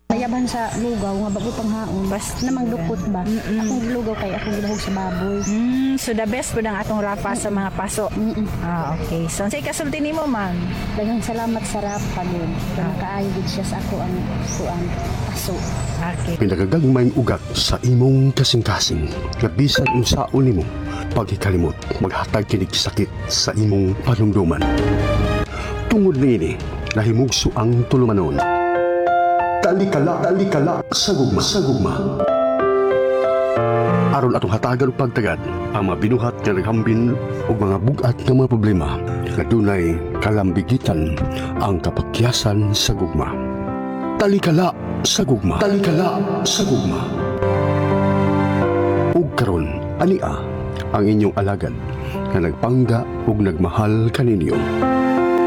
Mayaban sa lugaw nga bago panghaon. Basta Namang dukot ba? Akong lugaw kay akong gilahog sa baboy. So the best po ng atong Rafa sa mga paso. Okay. So sa ikasulti nimo ma'am. Daghang salamat sa Rafa yun. Kaayo gid siya sa ako ang kuan paso. Okay. Pinagagagmayng ugat sa imong kasing-kasing nga bisan unsaon nimo pagkikalimot maghatag kinig sakit sa imong panumduman. Tungod niini nahimugso ang tulumanon. Talikala sa gugma. Aron atong hatagan og pagtagad ang mga binuhat nga naghambin og mga bugat nga mga problema nga dunay kalambigitan ang kapakyasan sa gugma. Talikala sa gugma. Ug karon ania ang inyong alagad nga nagpangga ug nagmahal kaninyo.